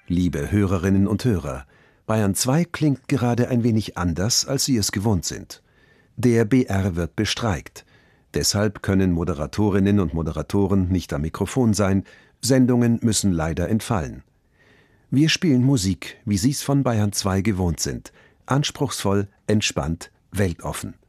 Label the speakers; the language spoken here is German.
Speaker 1: Liebe Hörerinnen und Hörer, Bayern 2 klingt gerade ein wenig anders, als Sie es gewohnt sind. Der BR wird bestreikt. Deshalb können Moderatorinnen und Moderatoren nicht am Mikrofon sein, Sendungen müssen leider entfallen. Wir spielen Musik, wie Sie es von Bayern 2 gewohnt sind. Anspruchsvoll, entspannt, weltoffen.